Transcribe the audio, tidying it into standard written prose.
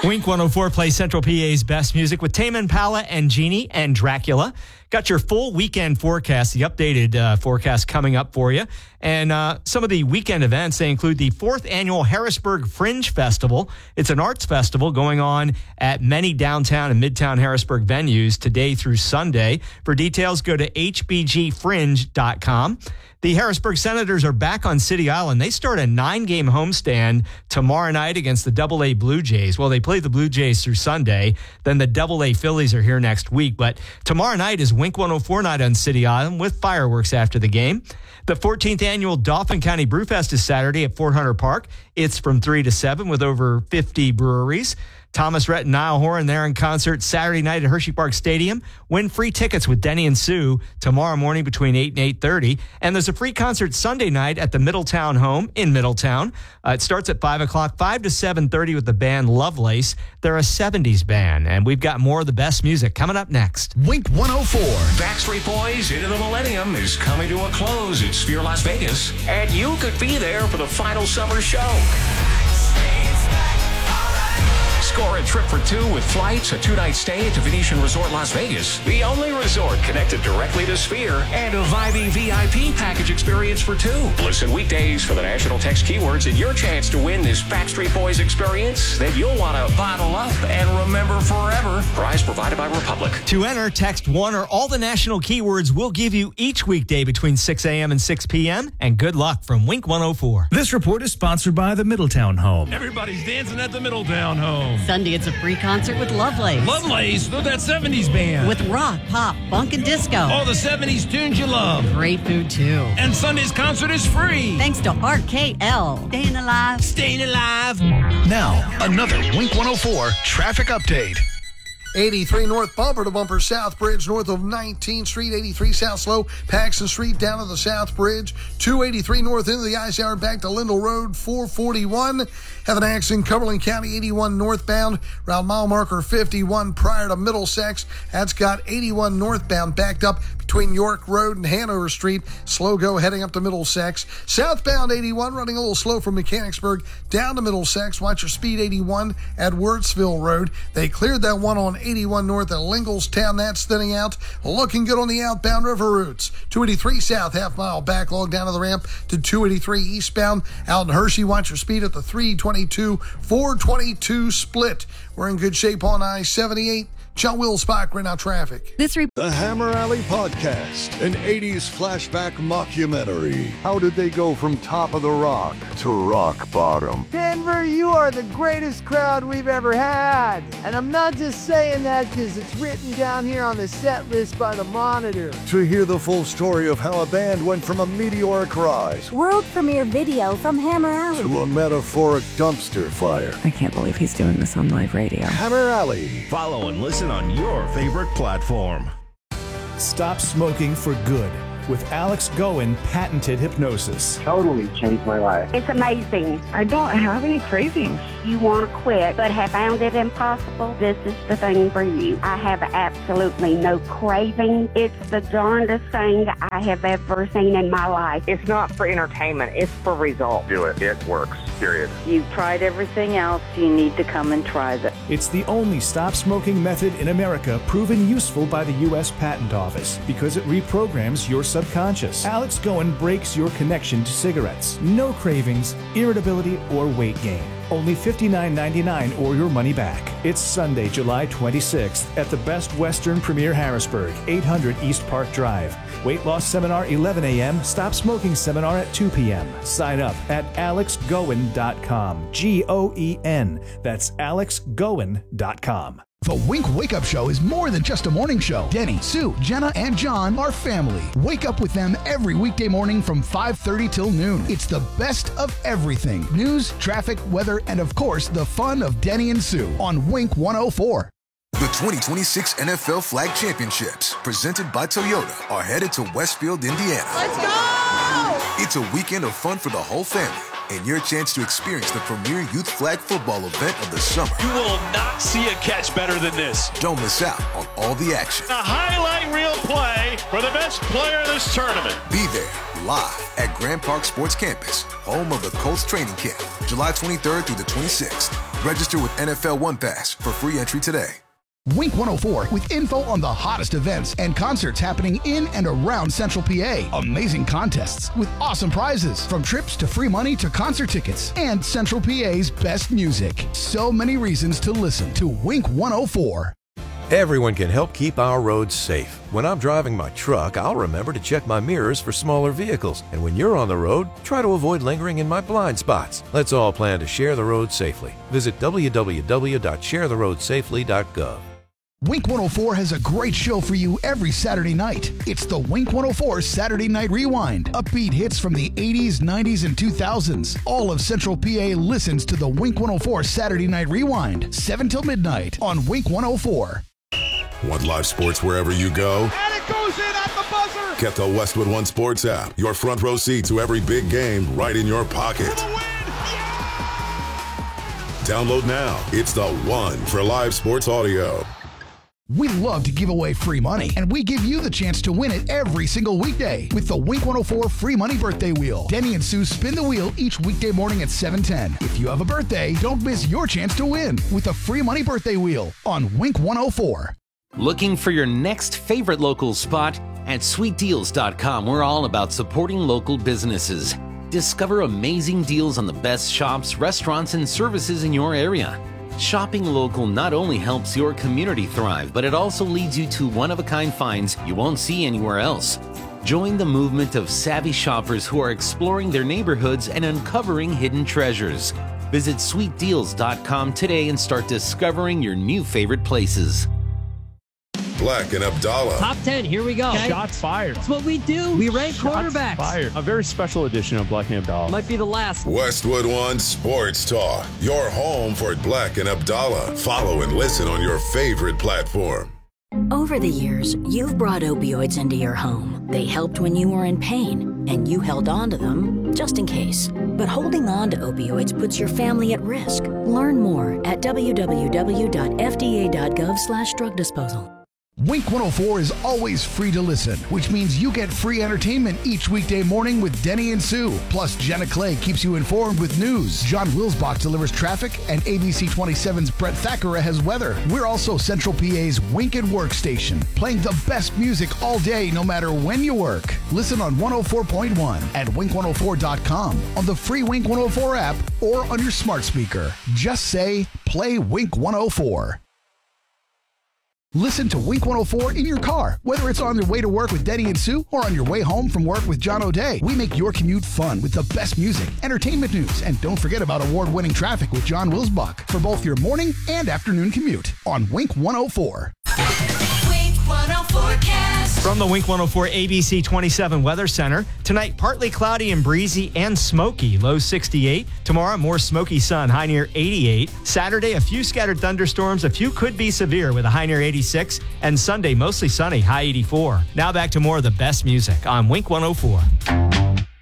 Wink 104 plays Central PA's best music with Tame Impala and Genie and Dracula. Got your full weekend forecast, the updated forecast coming up for you. And some of the weekend events, they include the 4th Annual Harrisburg Fringe Festival. It's an arts festival going on at many downtown and midtown Harrisburg venues today through Sunday. For details, go to hbgfringe.com. The Harrisburg Senators are back on City Island. They start a 9-game homestand tomorrow night against the AA Blue Jays. Well, they play the Blue Jays through Sunday. Then the AA Phillies are here next week. But tomorrow night is Wink 104 night on City Island with fireworks after the game. The 14th Annual Dauphin County Brewfest is Saturday at Fort Hunter Park. It's from 3 to 7 with over 50 breweries. Thomas Rhett and Niall Horan there in concert Saturday night at Hershey Park Stadium. Win free tickets with Denny and Sue tomorrow morning between 8 and 8:30. And there's a free concert Sunday night at the Middletown Home in Middletown. It starts at 5 o'clock, 5 to 7:30 with the band Lovelace. They're a 70s band, and we've got more of the best music coming up next. Wink 104. Backstreet Boys Into the Millennium is coming to a close at Sphere Las Vegas, and you could be there for the final summer show. Score a trip for 2 with flights, a 2-night stay at the Venetian Resort Las Vegas, the only resort connected directly to Sphere, and a vibing VIP package experience for 2. Listen weekdays for the national text keywords and your chance to win this Backstreet Boys experience that you'll want to bottle up and remember forever. Prize provided by Republic. To enter, text 1 or all the national keywords we'll give you each weekday between 6 a.m. and 6 p.m. And good luck from Wink 104. This report is sponsored by the Middletown Home. Everybody's dancing at the Middletown Home. Sunday, it's a free concert with Lovelace. Lovelace, they're that 70s band. With rock, pop, funk, and disco. All the 70s tunes you love. Great food, too. And Sunday's concert is free. Thanks to RKL. Staying alive. Staying alive. Now, another Wink 104 traffic update. 83 north bumper to bumper South Bridge north of 19th Street. 83 south slow Paxton Street down to the South Bridge. 283 north into the ice hour back to Lindell Road. 441. Have an accident Cumberland County 81 northbound around mile marker 51 prior to Middlesex. That's got 81 northbound backed up between York Road and Hanover Street. Slow go heading up to Middlesex. Southbound 81 running a little slow from Mechanicsburg down to Middlesex. Watch your speed 81 at Wirtsville Road. They cleared that one on 81 north at Linglestown. That's thinning out. Looking good on the outbound river routes. 283 south half mile backlog down to the ramp to 283 eastbound. Out in Hershey, watch your speed at the 322-422 split. We're in good shape on I-78. John Will Spock, right now traffic. The Hammer Alley Podcast, an 80s flashback mockumentary. How did they go from top of the rock to rock bottom? Denver, you are the greatest crowd we've ever had. And I'm not just saying that because it's written down here on the set list by the Monitor. To hear the full story of how a band went from a meteoric rise world premiere video from Hammer Alley to a metaphoric dumpster fire. I can't believe he's doing this on live radio. Hammer Alley. Follow and listen on your favorite platform. Stop smoking for good with Alex Goen patented hypnosis. Totally changed my life. It's amazing. I don't have any cravings. You want to quit, but have found it impossible? This is the thing for you. I have absolutely no craving. It's the darndest thing I have ever seen in my life. It's not for entertainment. It's for results. Do it. It works. Period. You've tried everything else. You need to come and try this. It's the only stop smoking method in America proven useful by the U.S. Patent Office because it reprograms your subconscious. Alex Goen breaks your connection to cigarettes. No cravings, irritability, or weight gain. Only $59.99 or your money back. It's Sunday, July 26th at the Best Western Premier Harrisburg, 800 East Park Drive. Weight loss seminar 11 a.m., stop smoking seminar at 2 p.m. Sign up at alexgoen.com. G-O-E-N. That's alexgoen.com. The Wink Wake Up Show is more than just a morning show. Denny, Sue, Jenna, and John are family. Wake up with them every weekday morning from 5:30 till noon. It's the best of everything. News, traffic, weather, and of course, the fun of Denny and Sue on Wink 104. The 2026 NFL Flag Championships, presented by Toyota, are headed to Westfield, Indiana. Let's go! It's a weekend of fun for the whole family. and your chance to experience the premier youth flag football event of the summer. You will not see a catch better than this. Don't miss out on all the action. A highlight reel play for the best player in this tournament. Be there live at Grand Park Sports Campus, home of the Colts training camp, July 23rd through the 26th. Register with NFL One Pass for free entry today. Wink 104 with info on the hottest events and concerts happening in and around Central PA. Amazing contests with awesome prizes, from trips to free money to concert tickets, and Central PA's best music. So many reasons to listen to Wink 104. Everyone can help keep our roads safe. When I'm driving my truck, I'll remember to check my mirrors for smaller vehicles. And when you're on the road, try to avoid lingering in my blind spots. Let's all plan to share the road safely. Visit www.sharetheroadsafely.gov. Wink 104 has a great show for you every Saturday night. It's the Wink 104 Saturday Night Rewind. Upbeat hits from the 80s, 90s, and 2000s. All of Central PA listens to the Wink 104 Saturday Night Rewind, 7 till midnight on Wink 104. Want live sports wherever you go? And it goes in at the buzzer! Get the Westwood One Sports app. Your front row seat to every big game right in your pocket. For the win! Yeah! Download now. It's the one for live sports audio. We love to give away free money, and we give you the chance to win it every single weekday with the Wink 104 Free Money Birthday Wheel. Denny and Sue spin the wheel each weekday morning at 7:10. If you have a birthday, don't miss your chance to win with the Free Money Birthday Wheel on Wink 104. Looking for your next favorite local spot? At sweetdeals.com, we're all about supporting local businesses. Discover amazing deals on the best shops, restaurants, and services in your area. Shopping local not only helps your community thrive, but it also leads you to one-of-a-kind finds you won't see anywhere else. Join the movement of savvy shoppers who are exploring their neighborhoods and uncovering hidden treasures. Visit sweetdeals.com today and start discovering your new favorite places. Black and Abdallah. Top 10, here we go. Okay. Shots fired. That's what we do. We rank quarterbacks. Fired. A very special edition of Black and Abdallah. Might be the last. Westwood One Sports Talk. Your home for Black and Abdallah. Follow and listen on your favorite platform. Over the years, you've brought opioids into your home. They helped when you were in pain, and you held on to them just in case. But holding on to opioids puts your family at risk. Learn more at www.fda.gov/drug disposal. Wink 104 is always free to listen, which means you get free entertainment each weekday morning with Denny and Sue. Plus, Jenna Clay keeps you informed with news. John Wilsbach delivers traffic, and ABC 27's Brett Thackeray has weather. We're also Central PA's Wink and Work station, playing the best music all day, no matter when you work. Listen on 104.1 at wink104.com, on the free Wink 104 app, or on your smart speaker. Just say, play Wink 104. Listen to Wink 104 in your car, whether it's on your way to work with Denny and Sue or on your way home from work with John O'Day. We make your commute fun with the best music, entertainment news, and don't forget about award-winning traffic with John Wilsbach for both your morning and afternoon commute on Wink 104. Wink 104 cast. From the Wink 104 ABC 27 Weather Center, tonight partly cloudy and breezy and smoky, low 68. Tomorrow, more smoky sun, high near 88. Saturday, a few scattered thunderstorms, a few could be severe with a high near 86. And Sunday, mostly sunny, high 84. Now back to more of the best music on Wink 104.